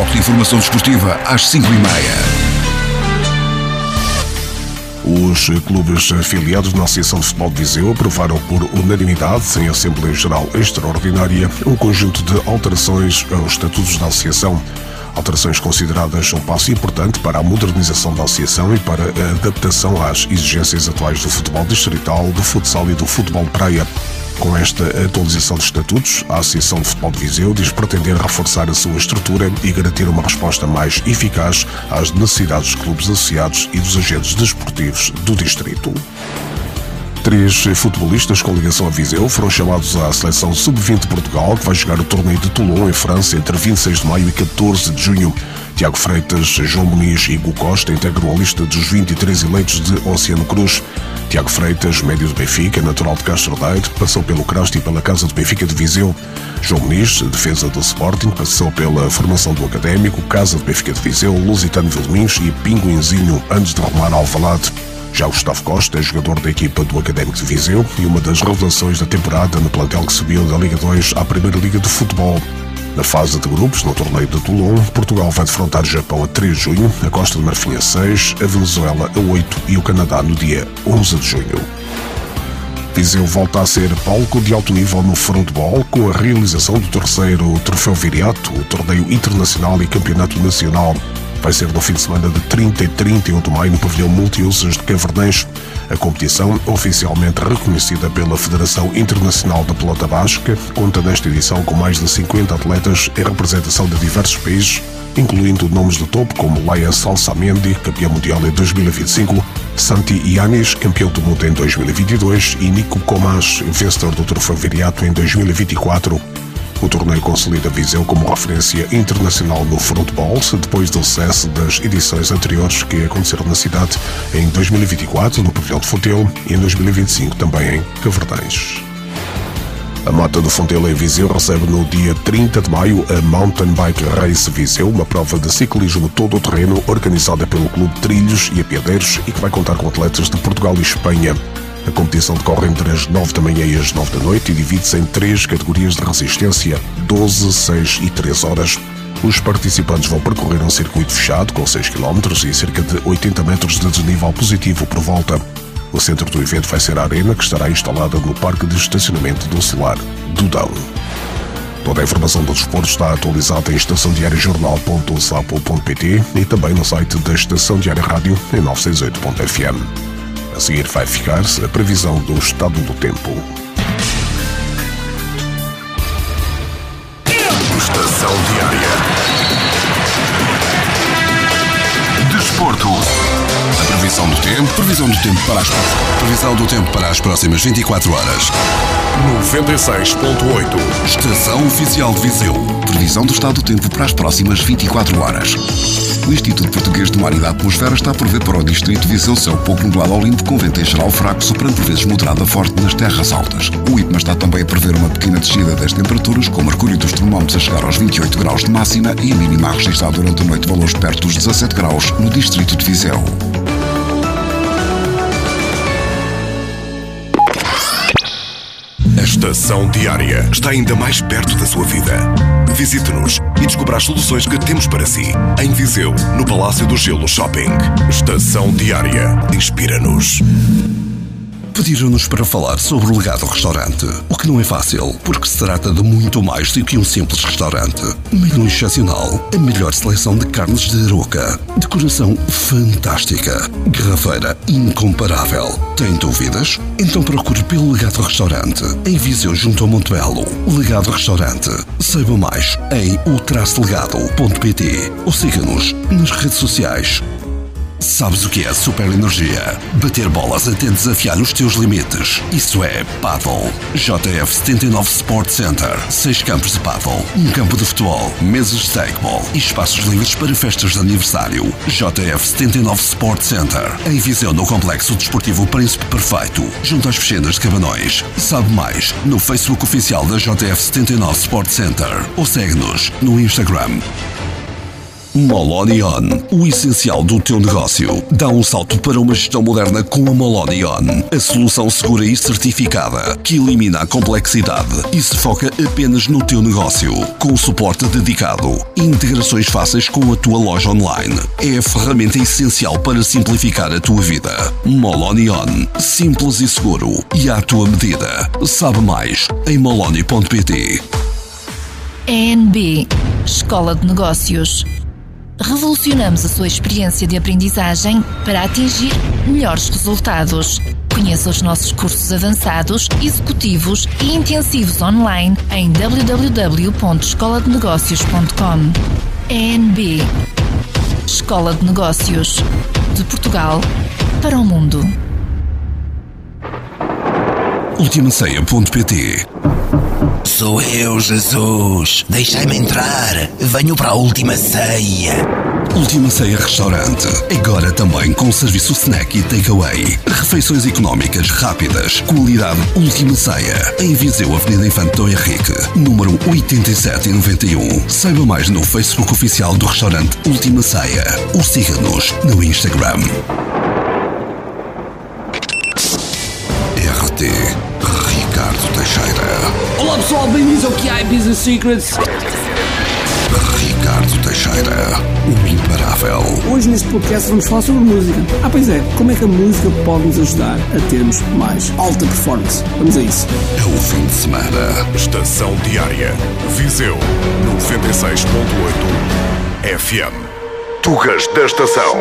bloco de informação desportiva às 5h30. Os clubes afiliados na Associação de Futebol de Viseu aprovaram por unanimidade, em Assembleia Geral Extraordinária, um conjunto de alterações aos estatutos da Associação. Alterações consideradas um passo importante para a modernização da Associação e para a adaptação às exigências atuais do futebol distrital, do futsal e do futebol de praia. Com esta atualização de estatutos, a Associação de Futebol de Viseu diz pretender reforçar a sua estrutura e garantir uma resposta mais eficaz às necessidades dos clubes associados e dos agentes desportivos do distrito. 3 futebolistas com ligação a Viseu foram chamados à seleção sub-20 de Portugal, que vai jogar o torneio de Toulon, em França, entre 26 de maio e 14 de junho. Tiago Freitas, João Muniz e Hugo Costa integram a lista dos 23 eleitos de Oceano Cruz. Tiago Freitas, médio do Benfica, natural de Castro Daire, passou pelo Crasto e pela Casa do Benfica de Viseu. João Muniz, defesa do Sporting, passou pela formação do Académico, Casa do Benfica de Viseu, Lusitano Vilmins e Pinguinzinho, antes de arrumar ao Alvalade. Já Gustavo Costa é jogador da equipa do Académico de Viseu e uma das revelações da temporada no plantel que subiu da Liga 2 à Primeira Liga de Futebol. Na fase de grupos, no torneio de Toulon, Portugal vai defrontar o Japão a 3 de junho, a Costa de Marfim a 6, a Venezuela a 8 e o Canadá no dia 11 de junho. Viseu volta a ser palco de alto nível no frontball com a realização do terceiro Troféu Viriato, o torneio internacional e campeonato nacional. Vai ser no fim de semana de 30 e 31 de maio no pavilhão multiusos de Cavernães. A competição, oficialmente reconhecida pela Federação Internacional da Pelota Basca, conta nesta edição com mais de 50 atletas em representação de diversos países, incluindo nomes de topo como Laia Salsamendi, campeão mundial em 2025, Santi Yanis, campeão do mundo em 2022 e Nico Comas, vencedor do Troféu Viriato em 2024. O torneio consolida Viseu como referência internacional no frontball, depois do sucesso das edições anteriores que aconteceram na cidade em 2024, no Pavilhão de Fontelo, e em 2025 também em Cavernães. A Mata do Fontelo em Viseu recebe no dia 30 de maio a Mountain Bike Race Viseu, uma prova de ciclismo todo o terreno organizada pelo Clube Trilhos e Apiadeiros e que vai contar com atletas de Portugal e Espanha. A competição decorre entre as 9 da manhã e as 9 da noite e divide-se em 3 categorias de resistência, 12, 6 e 3 horas. Os participantes vão percorrer um circuito fechado com 6 km e cerca de 80 metros de desnível positivo por volta. O centro do evento vai ser a arena, que estará instalada no Parque de Estacionamento do Solar do Dão. Toda a informação do desporto está atualizada em estaçãodiariajornal.sapo.pt e também no site da Estação Diária Rádio em 968.fm. A seguir vai ficar-se a previsão do estado do tempo. Estação Diária. Desporto. A previsão do tempo para as próximas 24 horas. 96.8. Estação Oficial de Viseu. Previsão do estado do tempo para as próximas 24 horas. O Instituto Português de Mar e da Atmosfera está a prever para o Distrito de Viseu céu pouco nublado ao limpo, com vento em geral fraco, soprando por vezes moderado a forte nas terras altas. O IPMA está também a prever uma pequena descida das temperaturas, com o mercúrio dos termómetros a chegar aos 28 graus de máxima e a mínima a registrar durante a noite valores perto dos 17 graus no Distrito de Viseu. A Estação Diária está ainda mais perto da sua vida. Visite-nos e descubra as soluções que temos para si. Em Viseu, no Palácio do Gelo Shopping. Estação Diária. Inspira-nos. Pediram-nos para falar sobre o Legado Restaurante, o que não é fácil, porque se trata de muito mais do que um simples restaurante. Menu excepcional, a melhor seleção de carnes de Aroca, decoração fantástica, garrafeira incomparável. Tem dúvidas? Então procure pelo Legado Restaurante, em Viseu junto ao Monte Belo. Legado Restaurante. Saiba mais em o-legado.pt ou siga-nos nas redes sociais. Sabes o que é super energia? Bater bolas até desafiar os teus limites. Isso é Paddle. JF 79 Sport Center. 6 campos de paddle, um campo de futebol, mesas de stackball e espaços livres para festas de aniversário. JF 79 Sport Center. Em Viseu, no Complexo Desportivo Príncipe Perfeito, junto às piscinas de Cabanões. Sabe mais no Facebook oficial da JF 79 Sport Center ou segue-nos no Instagram. Moloni On, o essencial do teu negócio. Dá um salto para uma gestão moderna com a Moloni On, a solução segura e certificada que elimina a complexidade e se foca apenas no teu negócio, com suporte dedicado e integrações fáceis com a tua loja online. É a ferramenta essencial para simplificar a tua vida. Moloni On, simples e seguro e à tua medida. Sabe mais em moloni.pt. ENB, Escola de Negócios. Revolucionamos a sua experiência de aprendizagem para atingir melhores resultados. Conheça os nossos cursos avançados, executivos e intensivos online em www.escoladenegócios.com. ENB, Escola de Negócios. De Portugal para o mundo. Ultimaceia.pt. Sou eu, Jesus. Deixai-me entrar. Venho para a Última Ceia. Última Ceia Restaurante. Agora também com serviço snack e takeaway. Refeições económicas, rápidas. Qualidade Última Ceia. Em Viseu, Avenida Infante Dom Henrique, número 8791. Saiba mais no Facebook oficial do restaurante Última Ceia. Ou siga-nos no Instagram. RT Ricardo Teixeira. Olá pessoal, bem-vindos ao QI Business Secrets. Ricardo Teixeira, o imparável. Hoje neste podcast vamos falar sobre música. Pois é, como é que a música pode nos ajudar a termos mais alta performance? Vamos a isso. É o fim de semana. Estação Diária. Viseu 96.8 FM. Tugas da Estação.